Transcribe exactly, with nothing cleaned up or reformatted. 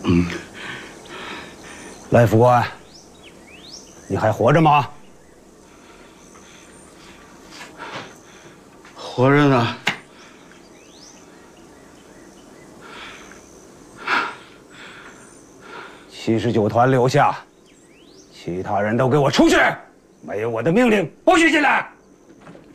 嗯，来副官，你还活着吗？ 活着呢。 七十九团留下，其他人都给我出去！没有我的命令，不许进来！